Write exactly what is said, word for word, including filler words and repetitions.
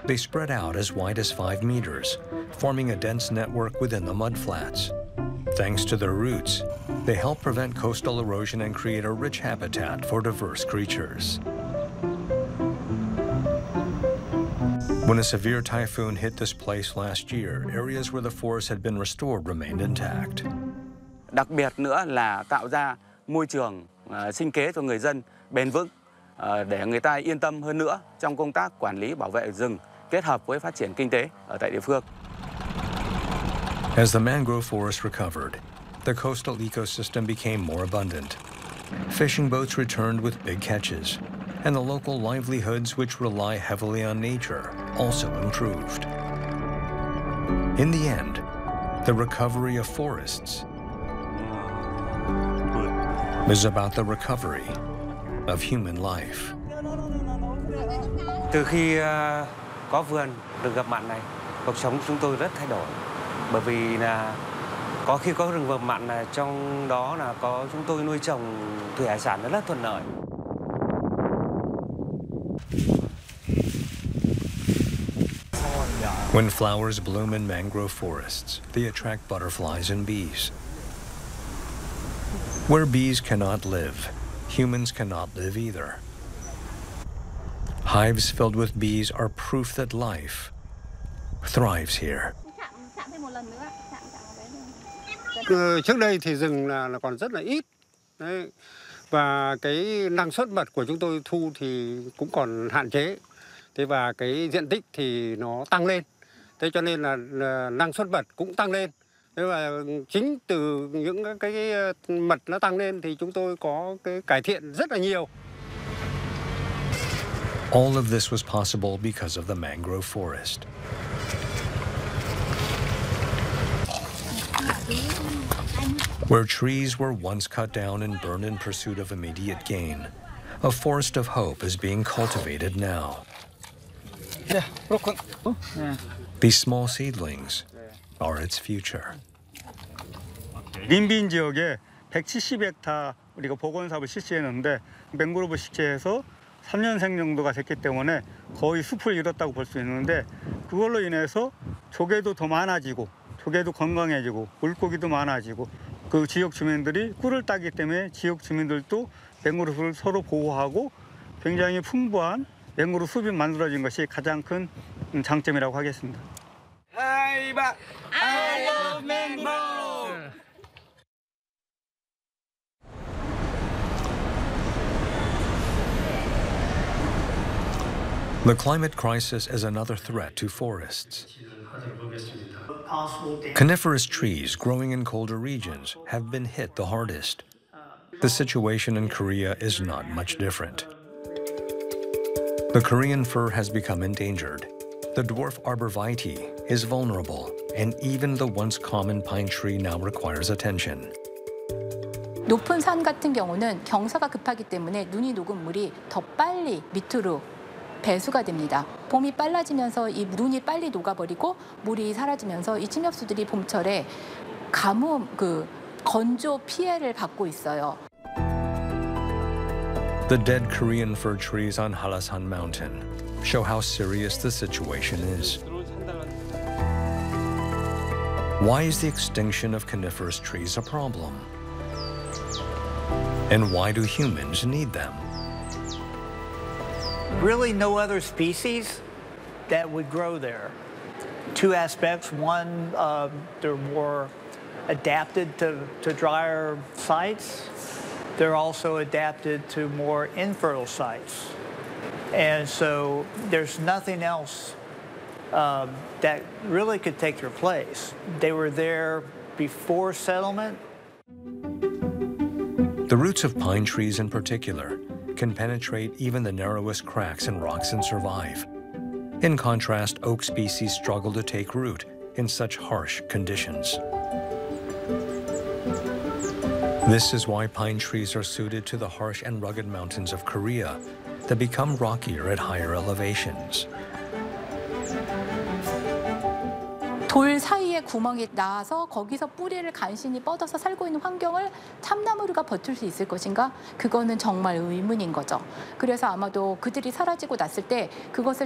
They spread out as wide as five meters, forming a dense network within the mudflats. Thanks to their roots, they help prevent coastal erosion and create a rich habitat for diverse creatures. When a severe typhoon hit this place last year, areas where the forest had been restored remained intact. Đặc biệt nữa là tạo ra môi trường sinh kế cho người dân bền vững để người ta yên tâm hơn nữa trong công tác quản lý bảo vệ rừng kết hợp với phát triển kinh tế ở tại địa phương. As the mangrove forest recovered, the coastal ecosystem became more abundant. Fishing boats returned with big catches, and the local livelihoods, which rely heavily on nature, also improved. In the end, the recovery of forests is about the recovery of human life. Từ khi có vườn được gặp mặn này, cuộc sống chúng tôi rất thay đổi. Bởi vì là có khi có rừng ngập mặn là trong đó là có chúng tôi nuôi trồng thủy hải sản rất thuận lợi. When flowers bloom in mangrove forests, they attract butterflies and bees. Where bees cannot live, humans cannot live either. Hives filled with bees are proof that life thrives here. Trước đây thì rừng là, là còn rất là ít. Đấy. Và cái năng suất mật của chúng tôi thu thì cũng còn hạn chế. Thế và cái diện tích thì nó tăng lên. Thế cho nên là, là năng suất mật cũng tăng lên. Thế và chính từ những cái, cái mật nó tăng lên thì chúng tôi có cái cải thiện rất là nhiều. All of this was possible because of the mangrove forest. Where trees were once cut down and burned in pursuit of immediate gain, a forest of hope is being cultivated now. These small seedlings are its future. 린빈 지역에 백칠십 헥타 우리가 복원 사업을 실시했는데 맹그로브 식재해서 삼 년생 정도가 됐기 때문에 거의 숲을 잃었다고 볼 수 있는데 그걸로 인해서 조개도 더 많아지고 조개도 건강해지고 물고기도 많아지고 그 지역 주민들이 꿀을 따기 때문에 지역 주민들도 맹그로브를 서로 보호하고 굉장히 풍부한 맹그로브 숲이 만들어진 것이 가장 큰 장점이라고 하겠습니다. 하이바! I love mangrove! The climate crisis is another threat to forests. Coniferous trees growing in colder regions have been hit the hardest. The situation in Korea is not much different. The Korean fir has become endangered. The dwarf arborvitae is vulnerable, and even the once common pine tree now requires attention. 높은 산 같은 경우는 경사가 급하기 때문에 눈이 녹은 물이 더 빨리 밑으로 배수가 됩니다. 봄이 빨라지면서 이 눈이 빨리 녹아버리고 물이 사라지면서 이 침엽수들이 봄철에 가뭄, 그 건조 피해를 받고 있어요. The dead Korean fir trees on Halasan Mountain show how serious the situation is. Why is the extinction of coniferous trees a problem? And why do humans need them? Really no other species that would grow there. Two aspects. One, uh, they're more adapted to, to drier sites. They're also adapted to more infertile sites. And so there's nothing else um, that really could take their place. They were there before settlement. The roots of pine trees in particular can penetrate even the narrowest cracks in rocks and survive. In contrast, oak species struggle to take root in such harsh conditions. This is why pine trees are suited to the harsh and rugged mountains of Korea that become rockier at higher elevations. 돌 사이에 구멍이 나서 거기서 뿌리를 간신히 뻗어서 살고 있는 환경을 참나무가 버틸 수 있을 것인가? 그거는 정말 의문인 거죠. 그래서 아마도 그들이 사라지고 났을 때 그것을